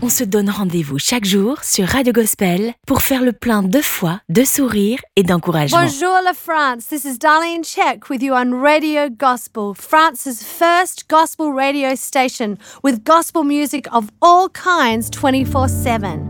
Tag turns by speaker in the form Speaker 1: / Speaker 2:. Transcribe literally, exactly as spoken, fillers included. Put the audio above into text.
Speaker 1: On se donne rendez-vous chaque jour sur Radio Gospel pour faire le plein de foi, de sourire et d'encouragement.
Speaker 2: Bonjour la France, this is Darlene Check with you on Radio Gospel, France's first gospel radio station with gospel music of all kinds twenty-four seven.